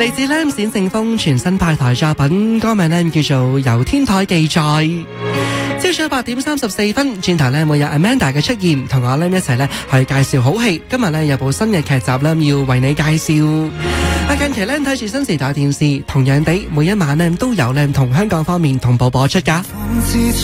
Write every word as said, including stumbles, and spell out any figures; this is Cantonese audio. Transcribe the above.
嚟自 Lam 冼盛峰全新派台作品，歌名呢叫做《由天台記載》。朝早八點三十四分，轉頭呢會有 Amanda 嘅出現，同我呢一齊呢去介紹好戲。今日呢有部新嘅劇集呢要為你介紹。啊，近期呢睇住新時代電視，同樣地每一晚呢都有呢同香港方面同步播出㗎。